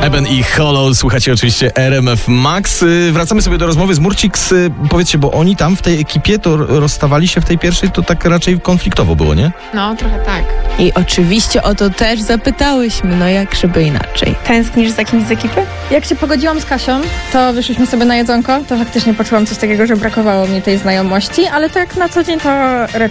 Eben i Hollow, słuchacie oczywiście RMF Max. Wracamy sobie do rozmowy z Murciks. Powiedzcie, bo oni tam w tej ekipie to rozstawali się w tej pierwszej, to tak raczej konfliktowo było, nie? No, trochę tak. I oczywiście o to też zapytałyśmy, no jak żeby inaczej. Tęsknisz za kimś z ekipy? Jak się pogodziłam z Kasią, to wyszliśmy sobie na jedzonko, to faktycznie poczułam coś takiego, że brakowało mi tej znajomości, ale tak na co dzień to raczej